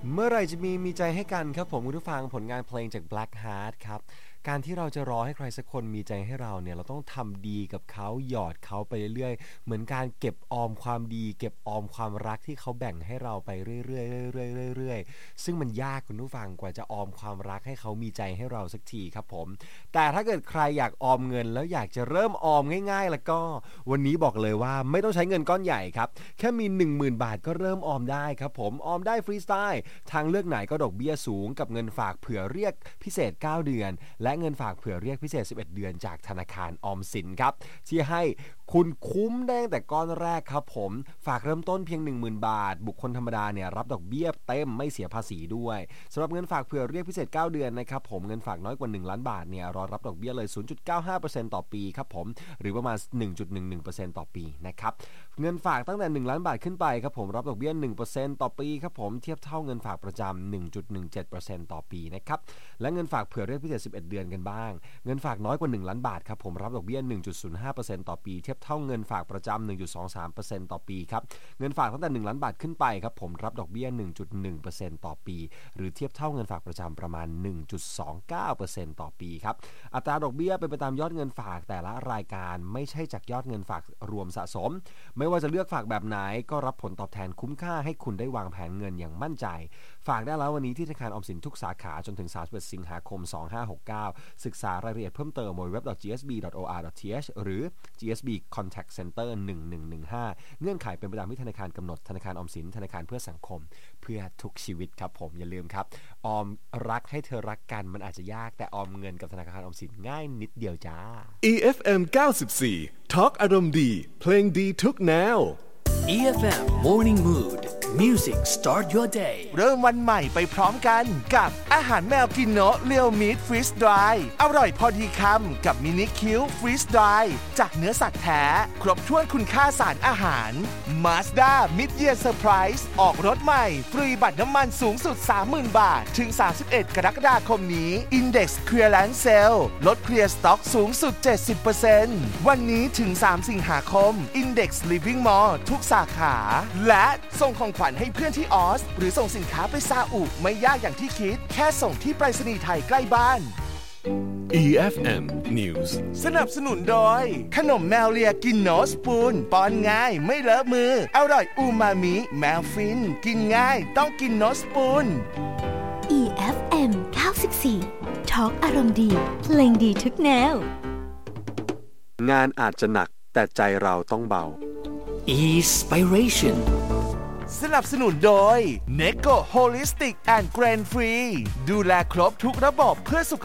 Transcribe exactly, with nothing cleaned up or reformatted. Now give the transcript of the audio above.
เมื่อไหร่จะมีมีใจให้กันครับผมคุณผู้ฟังผลงานเพลงจาก Black Heart ครับการที่เราจะรอให้ใครสักคนมีใจให้เราเนี่ยเราต้องทำดีกับเขาหยอดเขาไปเรื่อยๆเหมือนการเก็บออมความดีเก็บออมความรักที่เขาแบ่งให้เราไปเรื่อยๆเรื่อยๆเรื่อยๆซึ่งมันยากคุณผู้ฟังกว่าจะออมความรักให้เขามีใจให้เราสักทีครับผมแต่ถ้าเกิดใครอยากออมเงินแล้วอยากจะเริ่มออมง่ายๆแล้วก็วันนี้บอกเลยว่าไม่ต้องใช้เงินก้อนใหญ่ครับแค่มี หนึ่งหมื่น บาทก็เริ่มออมได้ครับผมออมได้ฟรีสไตล์ทางเลือกไหนก็ดอกเบี้ยสูงกับเงินฝากเผื่อเรียกพิเศษเก้าเดือนและเงินฝากเผื่อเรียกพิเศษสิบเอ็ดเดือนจากธนาคารออมสินครับที่ให้คุณคุ้มได้ตั้งแต่ก้อนแรกครับผมฝากเริ่มต้นเพียง หนึ่งหมื่น บาทบุคคลธรรมดาเนี่ยรับดอกเบี้ยเต็มไม่เสียภาษีด้วยสำหรับเงินฝากเผื่อเรียกพิเศษเก้าเดือนนะครับผมเงินฝากน้อยกว่าหนึ่งล้านบาทเนี่ยรอรับดอกเบี้ยเลย ศูนย์จุดเก้าห้าเปอร์เซ็นต์ ต่อปีครับผมหรือประมาณ หนึ่งจุดหนึ่งหนึ่งเปอร์เซ็นต์ ต่อปีนะครับเงินฝากตั้งแต่หนึ่งล้านบาทขึ้นไปครับผมรับดอกเบี้ย หนึ่งเปอร์เซ็นต์ ต่อปีครับผมเทียบเท่าเงินฝากประจำ หนึ่งจุดหนึ่งเจ็ดเปอร์เซ็นต์ ต่อปีนะครับและเงินฝากเผื่อเรียกพิเศษสิบเอ็ดเดือนกันบ้างเงินฝากน้อยกว่าหนึ่งล้านบาทครับผมรับดอกเบี้ย หนึ่งจุดศูนย์ห้าเปอร์เซ็นต์ ต่อปีเทียบเท่าเงินฝากประจำ หนึ่งจุดสองสามเปอร์เซ็นต์ ต่อปีครับเงินฝากตั้งแต่หนึ่งล้านบาทขึ้นไปครับผมรับดอกเบี้ย หนึ่งจุดหนึ่งเปอร์เซ็นต์ ต่อปีหรือเทียบเท่าเงินฝากประจำประมาณ หนึ่งจุดสองเก้าเปอร์เซ็นต์ ต่อปีครับอัตราดอกเบี้ยเป็นไปตามยอดเงินฝากแต่ละรายการไม่ใช่จากยอดเงินฝากรวมสะสมไม่ว่าจะเลือกฝากแบบไหนก็รับผลตอบแทนคุ้มค่าให้คุณได้วางแผนเงินอย่างมั่นใจฝากได้แล้ววันนี้ที่ธนาคารออมสินทุกสาขาจนถึงสามสิบเอ็ดสิงหาคมสองพันห้าร้อยหกสิบเก้าศึกษารายละเอียดเพิ่มเติมบนเว็บ จี เอส บี ดอท โอ อาร์ ดอท ที เอช หรือ จี เอส บี Contact Center หนึ่งหนึ่งหนึ่งห้าเงื่อนไขเป็นไปตามที่ธนาคารกำหนดธนาคารออมสินธนาคารเพื่อสังคมเพื่อทุกชีวิตครับผมอย่าลืมครับออมรักให้เธอรักกันมันอาจจะยากแต่ออมเงินกับธนาคารออมสินง่ายนิดเดียวจ้าอี เอฟ เอ็ม เก้าสิบสี่ Talk อารมณ์ดีเพลงดีทุกแนวอี เอฟ เอ็ม Morning Mood Music Start Your Day เริ่มวันใหม่ไปพร้อมกันกับอาหารแมวกินโนะเรียวมีทฟรีสดรายอร่อยพอดีคำกับมินิคิวฟรีสดรายจากเนื้อสัตว์แท้ครบถ้วนคุณค่าสารอาหาร Mazda Mid-Year Surprise ออกรถใหม่ฟรีบัตรน้ำมันสูงสุด สามหมื่น บาทถึงสามสิบเอ็ดกรกฎาคมนี้ Index Clearance Sale ลดเคลียร์สต็อกสูงสุด เจ็ดสิบเปอร์เซ็นต์ วันนี้ถึงสามสิงหาคม Index Living Mall ทุกสาขาและส่งของขวัญให้เพื่อนที่ออสหรือส่งสินค้าไปซาอุไม่ยากอย่างที่คิดแค่ส่งที่ไปรษณีย์ไทยใกล้บ้านอี เอฟ เอ็ม News สนับสนุนโดยขนมแมวเลียกินโนสปูนป้อนง่ายไม่เลอะมืออร่อยอูมามิแมวฟินกินง่ายต้องกินโนสปูนอี เอฟ เอ็ม เก้าสิบสี่ Talk อารมณ์ดีเพลงดีทุกแนวงานอาจจะหนักแต่ใจเราต้องเบา Inspiration สนับสนุนโดย Neko Holistic and Grain Free ดูแลครบทุกระบบเพื่อสุข